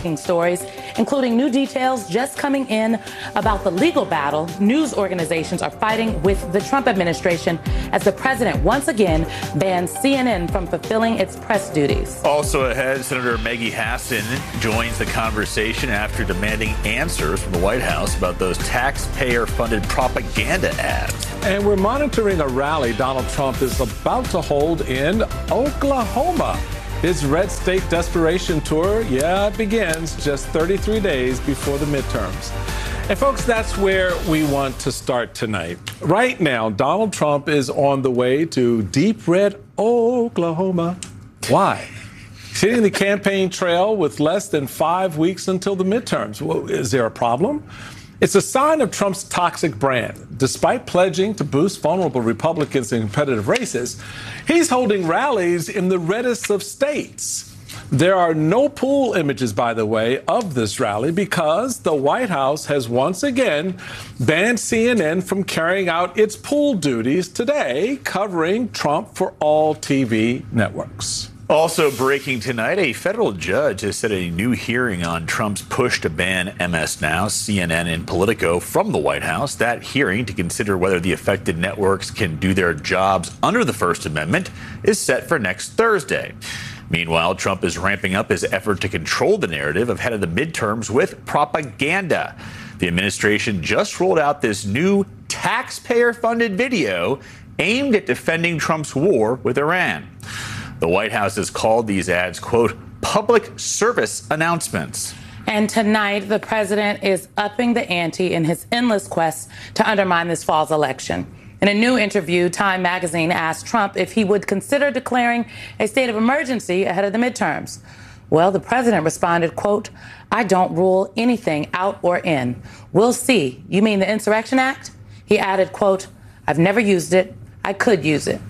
breaking stories, including new details just coming in about the legal battle news organizations are fighting with the Trump administration as the president once again bans CNN from fulfilling its press duties. Also ahead, Senator Maggie Hassan joins the conversation after demanding answers from the White House about those taxpayer-funded propaganda ads. And we're monitoring a rally Donald Trump is about to hold in Oklahoma. His red state desperation tour, it begins just 33 days before the midterms. And folks, that's where we want to start tonight. Right now, Donald Trump is on the way to deep red Oklahoma. Why? He's hitting the campaign trail with less than 5 weeks until the midterms. Well, is there a problem? It's a sign of Trump's toxic brand. Despite pledging to boost vulnerable Republicans in competitive races, he's holding rallies in the reddest of states. There are no pool images, by the way, of this rally because the White House has once again banned CNN from carrying out its pool duties today, covering Trump for all TV networks. Also breaking tonight, a federal judge has set a new hearing on Trump's push to ban MS Now, CNN, and Politico from the White House. That hearing to consider whether the affected networks can do their jobs under the First Amendment is set for next Thursday. Meanwhile, Trump is ramping up his effort to control the narrative ahead of the midterms with propaganda. The administration just rolled out this new taxpayer-funded video aimed at defending Trump's war with Iran. The White House has called these ads, quote, public service announcements. And tonight, the president is upping the ante in his endless quest to undermine this fall's election. In a new interview, Time magazine asked Trump if he would consider declaring a state of emergency ahead of the midterms. Well, the president responded, quote, I don't rule anything out or in. We'll see. You mean the Insurrection Act? He added, quote, I've never used it. I could use it.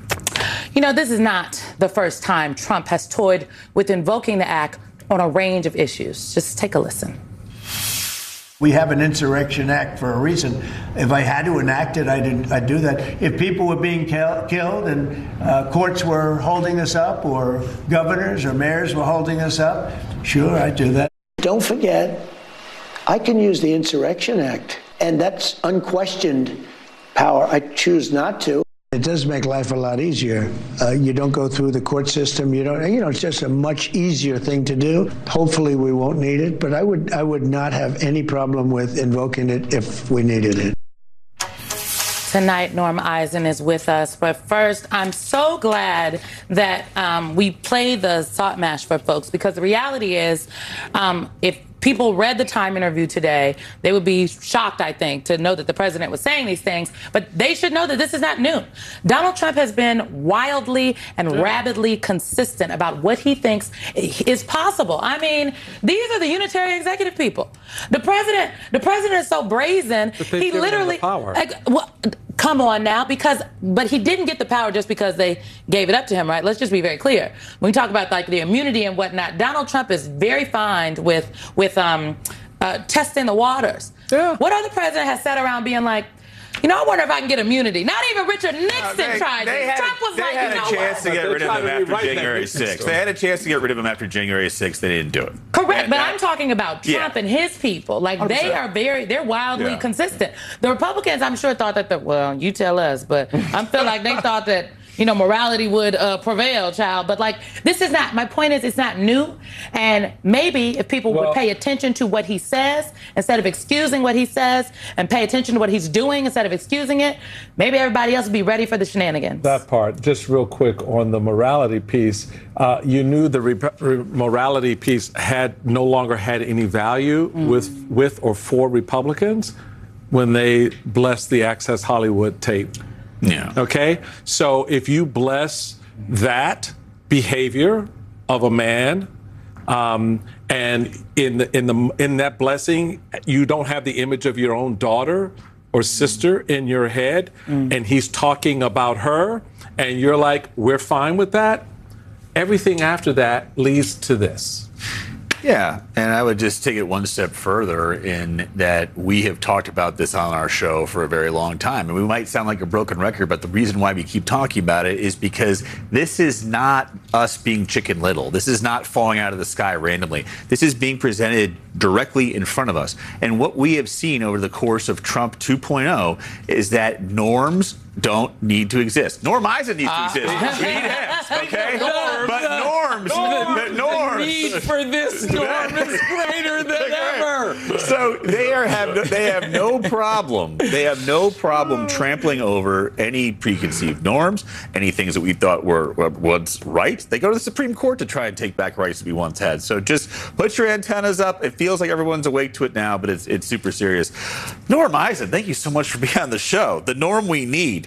You know, this is not the first time Trump has toyed with invoking the act on a range of issues. Just take a listen. We have an Insurrection Act for a reason. If I had to enact it, I'd do that. If people were being killed and courts were holding us up or governors or mayors were holding us up, sure, I'd do that. Don't forget, I can use the Insurrection Act, and that's unquestioned power. I choose not to. It does make life a lot easier. You don't go through the court system. It's just a much easier thing to do. Hopefully we won't need it, but I would not have any problem with invoking it if we needed it. Tonight, Norm Eisen is with us. But first, I'm so glad that we played the Salt Mash for folks, because the reality is if people read the Time interview today, they would be shocked, I think, to know that the president was saying these things. But they should know that this is not new. Donald Trump has been wildly and rabidly consistent about what he thinks is possible. I mean, these are the unitary executive people. The president is so brazen. He literally power. Come on now, but he didn't get the power just because they gave it up to him, right? Let's just be very clear. When we talk about like the immunity and whatnot, Donald Trump is very fine with testing the waters. Yeah. What other president has sat around being like, I wonder if I can get immunity? Not even Richard Nixon tried this. Trump was like, they had a chance to get rid of him after January 6th. They had a chance to get rid of him after January 6th. They didn't do it. Correct, but I'm talking about Trump and his people. Like, they're wildly consistent. The Republicans, I'm sure, thought that, well, you tell us, but I feel like they thought that, morality would prevail, child. But, this is not, my point is, it's not new. And maybe if people would pay attention to what he says instead of excusing what he says, and pay attention to what he's doing instead of excusing it, maybe everybody else would be ready for the shenanigans. That part, just real quick on the morality piece, you knew the morality piece no longer had any value with or for Republicans when they blessed the Access Hollywood tape. Yeah. Okay. So if you bless that behavior of a man, and in that blessing, you don't have the image of your own daughter or sister in your head, and he's talking about her, and you're like, we're fine with that. Everything after that leads to this. Yeah, and I would just take it one step further in that we have talked about this on our show for a very long time. And we might sound like a broken record, but the reason why we keep talking about it is because this is not us being Chicken Little. This is not falling out of the sky randomly. This is being presented directly in front of us. And what we have seen over the course of Trump 2.0 is that norms don't need to exist. Norm Eisen needs to exist. We need him, okay? But norms. The need for this norm is greater than ever. So they have no problem. They have no problem trampling over any preconceived norms, any things that we thought were once right. They go to the Supreme Court to try and take back rights that we once had. So just put your antennas up. It feels like everyone's awake to it now, but it's super serious. Norm Eisen, thank you so much for being on the show. The norm we need.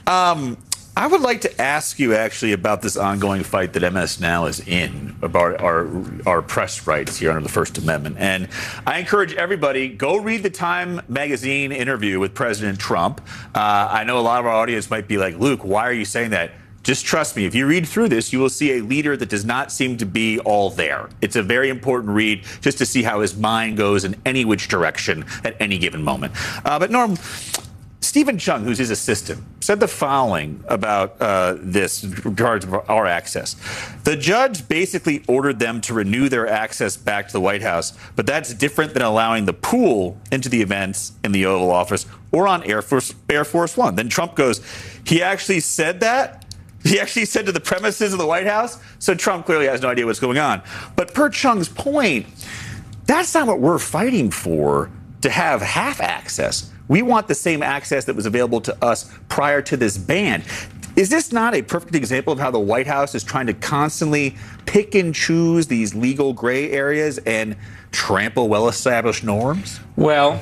I would like to ask you actually about this ongoing fight that MS Now is in about our press rights here under the First Amendment. And I encourage everybody, go read the Time magazine interview with President Trump. I know a lot of our audience might be like, Luke, why are you saying that? Just trust me, if you read through this, you will see a leader that does not seem to be all there. It's a very important read just to see how his mind goes in any which direction at any given moment. But Norm, Stephen Chung, who's his assistant, said the following about this in regards to our access. The judge basically ordered them to renew their access back to the White House, but that's different than allowing the pool into the events in the Oval Office or on Air Force One. Then Trump goes, he actually said that? He actually said to the premises of the White House? So Trump clearly has no idea what's going on. But per Chung's point, that's not what we're fighting for, to have half access. We want the same access that was available to us prior to this ban. Is this not a perfect example of how the White House is trying to constantly pick and choose these legal gray areas and trample well-established norms? Well,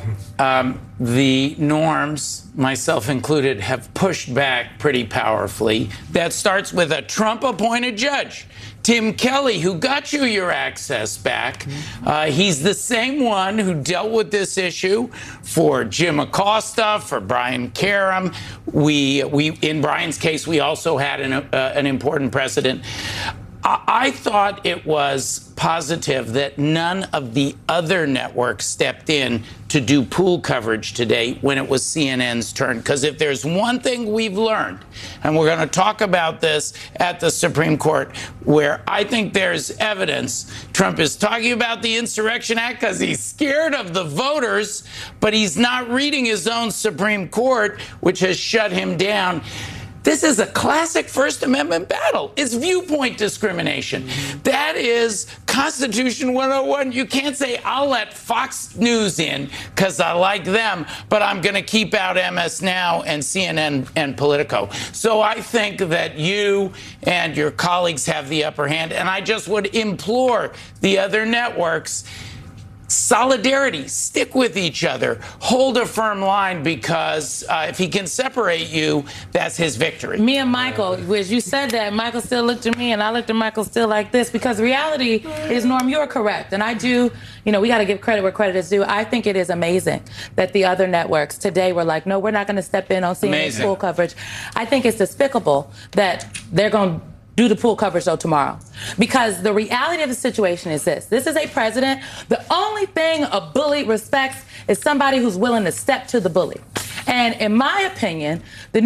the norms, myself included, have pushed back pretty powerfully. That starts with a Trump-appointed judge, Tim Kelly, who got you your access back. He's the same one who dealt with this issue for Jim Acosta, for Brian Karem. We in Brian's case, we also had an important precedent. I thought it was positive that none of the other networks stepped in to do pool coverage today when it was CNN's turn. Because if there's one thing we've learned, and we're going to talk about this at the Supreme Court, where I think there's evidence Trump is talking about the Insurrection Act because he's scared of the voters, but he's not reading his own Supreme Court, which has shut him down. This is a classic First Amendment battle. It's viewpoint discrimination. That is Constitution 101. You can't say, I'll let Fox News in because I like them, but I'm going to keep out MS Now and CNN and Politico. So I think that you and your colleagues have the upper hand, and I just would implore the other networks, solidarity, stick with each other, hold a firm line, because if he can separate you, that's his victory. Me and Michael, as you said that, Michael still looked at me and I looked at Michael still like this, because reality is, Norm, you're correct. And I do, we got to give credit where credit is due. I think it is amazing that the other networks today were like, no, we're not going to step in on CNN's pool coverage. I think it's despicable that they're going to do the pool coverage, though, tomorrow. Because the reality of the situation is this. This is a president. The only thing a bully respects is somebody who's willing to step to the bully. And in my opinion,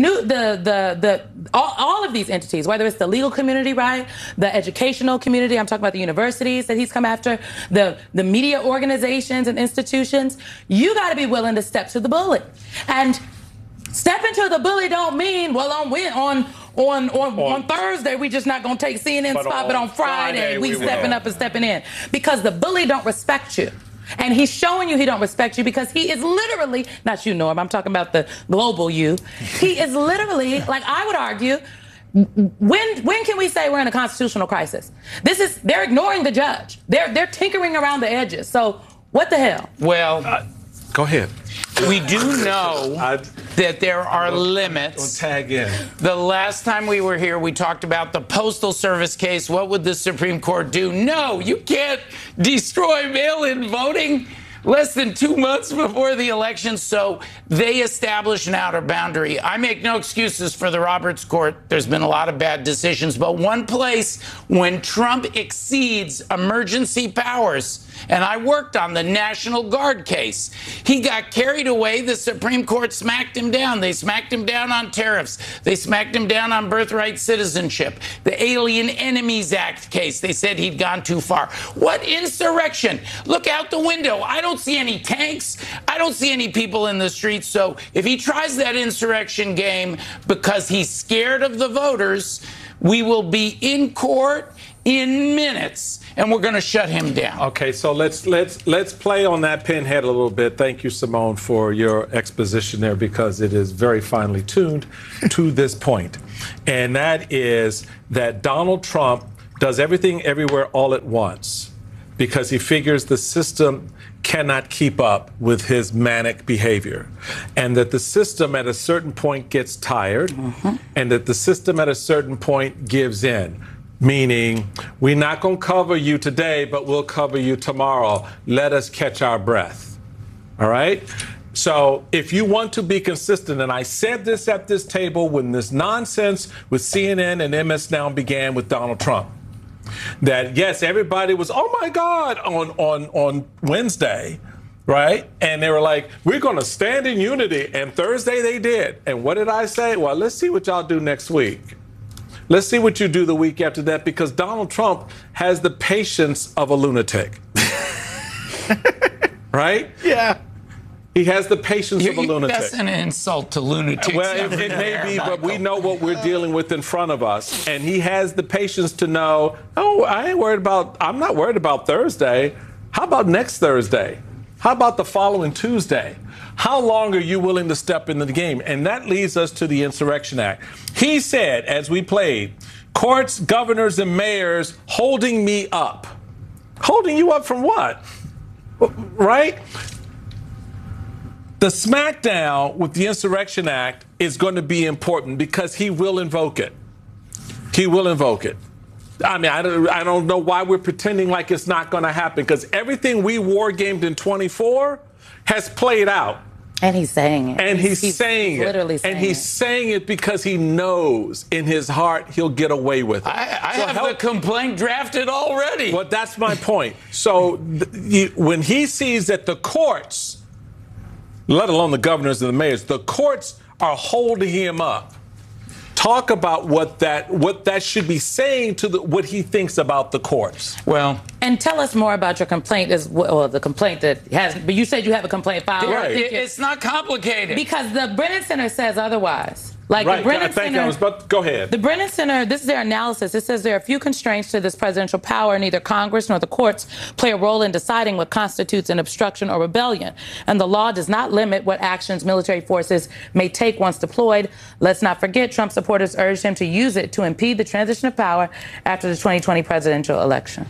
all of these entities, whether it's the legal community, right, the educational community, I'm talking about the universities that he's come after, the media organizations and institutions, you got to be willing to step to the bully. And stepping to the bully don't mean, well, on Thursday, we just not going to take CNN's spot, but on Friday, we stepping up and stepping in. Because the bully don't respect you. And he's showing you he don't respect you because he is literally, not you, Norm, I'm talking about the global you. He is literally, like I would argue, when can we say we're in a constitutional crisis? They're ignoring the judge. They're tinkering around the edges. So what the hell? Well, go ahead. We do know that there are limits. Don't tag in. The last time we were here, we talked about the Postal Service case. What would the Supreme Court do? No, you can't destroy mail-in voting. less than 2 months before the election, so they establish an outer boundary. I make no excuses for the Roberts Court. There's been a lot of bad decisions, but one place when Trump exceeds emergency powers, and I worked on the National Guard case. He got carried away. The Supreme Court smacked him down. They smacked him down on tariffs. They smacked him down on birthright citizenship. The Alien Enemies Act case, they said he'd gone too far. What insurrection? Look out the window. I don't see any tanks. I don't see any people in the streets. So if he tries that insurrection game because he's scared of the voters, we will be in court in minutes, and we're going to shut him down. Okay, so let's play on that pinhead a little bit. Thank you, Simone, for your exposition there, because it is very finely tuned to this point. And that is that Donald Trump does everything everywhere all at once because he figures the system cannot keep up with his manic behavior, and that the system at a certain point gets tired, and that the system at a certain point gives in. Meaning, we're not going to cover you today, but we'll cover you tomorrow. Let us catch our breath. All right? So if you want to be consistent, and I said this at this table when this nonsense with CNN and MS Now began with Donald Trump, that yes, everybody was, oh my God, on Wednesday, right? And they were like, we're going to stand in unity. And Thursday they did. And what did I say? Well, let's see what y'all do next week. Let's see what you do the week after that, because Donald Trump has the patience of a lunatic. Right? Yeah. He has the patience of a lunatic. That's an insult to lunatics. Well, it may be, but we know what we're dealing with in front of us. And he has the patience to know, oh, I'm not worried about Thursday. How about next Thursday? How about the following Tuesday? How long are you willing to step into the game? And that leads us to the Insurrection Act. He said, as we played, courts, governors, and mayors holding me up. Holding you up from what? Right? The smackdown with the Insurrection Act is going to be important because he will invoke it. He will invoke it. I mean, I don't know why we're pretending like it's not going to happen, because everything we war gamed in 24 has played out. And he's saying it. And he's saying it. Literally saying and he's saying it because he knows in his heart he'll get away with it. I have the complaint drafted already. Well, that's my point. So when he sees that the courts, let alone the governors and the mayors, the courts are holding him up, talk about what that should be saying to what he thinks about the courts. Well, and tell us more about your complaint. The complaint that has. But you said you have a complaint filed. Right. It's not complicated because the Brennan Center says otherwise. Like right. The Brennan Thank Center, you. But go ahead. The Brennan Center, this is their analysis. It says there are few constraints to this presidential power. Neither Congress nor the courts play a role in deciding what constitutes an obstruction or rebellion. And the law does not limit what actions military forces may take once deployed. Let's not forget, Trump supporters urged him to use it to impede the transition of power after the 2020 presidential election.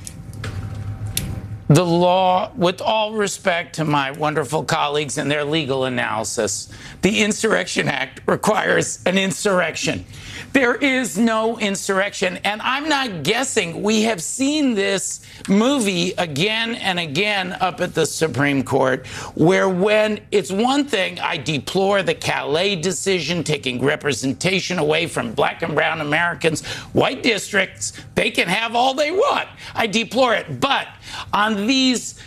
The law, with all respect to my wonderful colleagues and their legal analysis, the Insurrection Act requires an insurrection. There is no insurrection. And I'm not guessing. We have seen this movie again and again up at the Supreme Court, where when it's one thing, I deplore the Calais decision, taking representation away from black and brown Americans, white districts, they can have all they want. I deplore it. But on these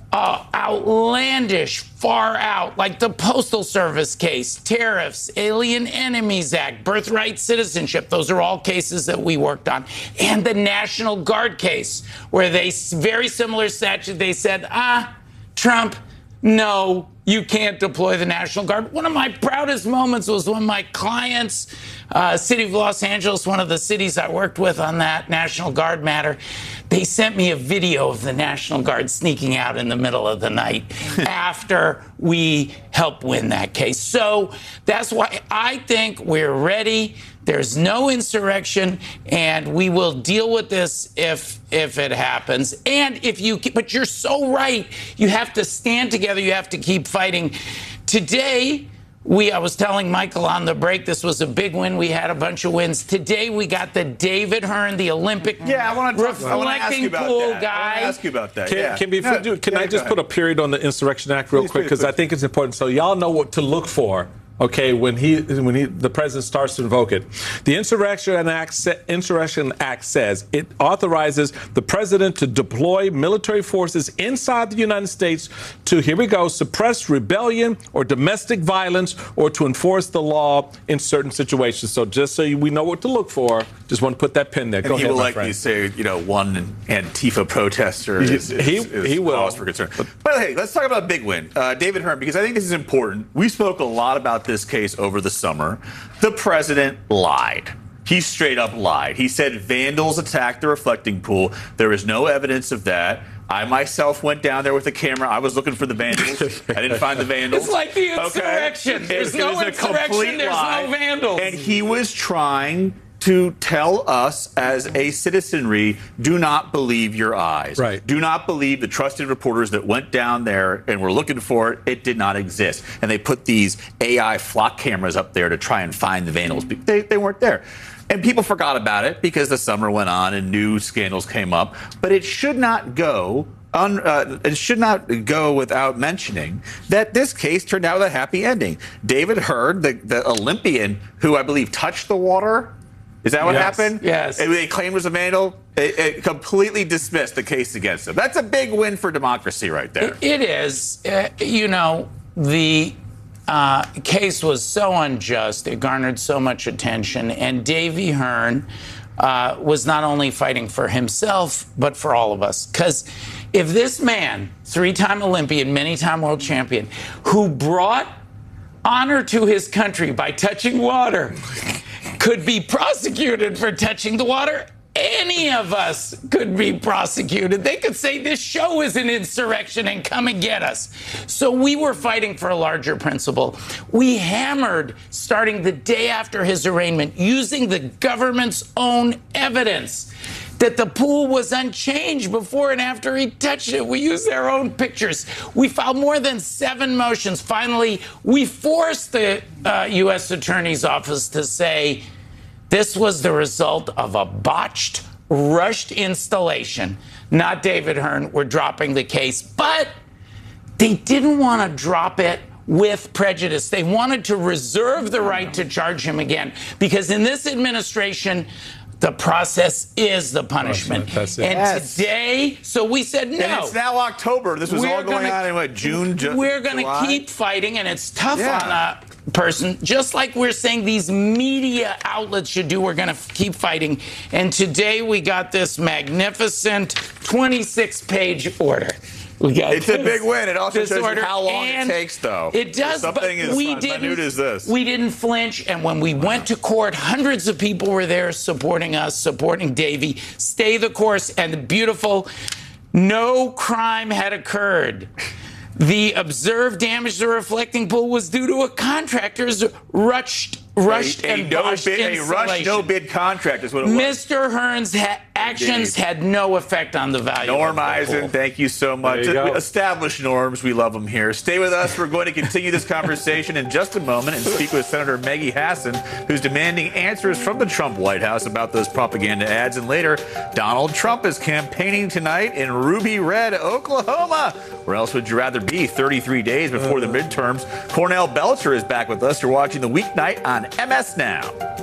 outlandish, far out, like the Postal Service case, tariffs, Alien Enemies Act, birthright citizenship, those are all cases that we worked on. And the National Guard case, where they, very similar statute, they said, Trump, no, you can't deploy the National Guard. One of my proudest moments was when my clients, City of Los Angeles, one of the cities I worked with on that National Guard matter, they sent me a video of the National Guard sneaking out in the middle of the night after we helped win that case. So that's why I think we're ready. There's no insurrection, and we will deal with this if it happens. And but you're so right. You have to stand together. You have to keep fighting. Today, I was telling Michael on the break, this was a big win. We had a bunch of wins. Today we got the David Hearn, the Olympic reflecting pool guy. I want to ask you about that. Can I just put a period on the Insurrection Act real quick? Because I think it's important. So y'all know what to look for. Okay, when the president starts to invoke it, the Insurrection Act says it authorizes the president to deploy military forces inside the United States to, here we go, suppress rebellion or domestic violence or to enforce the law in certain situations. So just so we know what to look for, just want to put that pin there. Go ahead, my friend. He will likely say, one Antifa protester is he will. Cause for concern. But hey, let's talk about a big win, David Hearn, because I think this is important. We spoke a lot about this case over the summer. The president lied. He straight up lied. He said vandals attacked the reflecting pool. There is no evidence of that. I myself went down there with a camera. I was looking for the vandals. I didn't find the vandals. It's like the insurrection. Okay. There's no insurrection. There's no vandals. And he was trying to tell us as a citizenry, do not believe your eyes. Right. Do not believe the trusted reporters that went down there and were looking for it. It did not exist. And they put these AI flock cameras up there to try and find the vandals. They weren't there. And people forgot about it because the summer went on and new scandals came up. But it should not go without mentioning that this case turned out with a happy ending. David Hearn, the Olympian who I believe touched the water, is that what happened? Yes. And they claimed was a vandal. It completely dismissed the case against him. That's a big win for democracy right there. It is. The case was so unjust. It garnered so much attention. And Davy Hearn was not only fighting for himself, but for all of us. Because if this man, three-time Olympian, many-time world champion, who brought honor to his country by touching water, could be prosecuted for touching the water, any of us could be prosecuted. They could say this show is an insurrection and come and get us. So we were fighting for a larger principle. We hammered, starting the day after his arraignment, using the government's own evidence, that the pool was unchanged before and after he touched it. We used their own pictures. We filed more than 7 motions. Finally, we forced the U.S. Attorney's Office to say this was the result of a botched, rushed installation. Not David Hearn. We're dropping the case. But they didn't want to drop it with prejudice. They wanted to reserve the right to charge him again. Because in this administration, the process is the punishment. Today, so we said no. And it's now October. This was all going on in what, June, July? We're going to keep fighting, and it's tough on a person. Just like we're saying these media outlets should do, we're going to keep fighting. And today we got this magnificent 26-page order. It's a big win. It also shows you how long it takes, though. It does, but we didn't flinch. And when we went to court, hundreds of people were there supporting us, supporting Davy. Stay the course. And the beautiful, no crime had occurred. The observed damage to the reflecting pool was due to a contractor's rushed and botched installation. A rushed no-bid contract is what it was. Mr. Hearn's actions had no effect on the value Norm of the Eisen, pool. thank you so much. Established norms, we love them here. Stay with us. We're going to continue this conversation in just a moment and speak with Senator Maggie Hassan, who's demanding answers from the Trump White House about those propaganda ads. And later, Donald Trump is campaigning tonight in Ruby Red, Oklahoma. Where else would you rather be 33 days before the midterms? Cornell Belcher is back with us. You're watching The Weeknight on MS Now.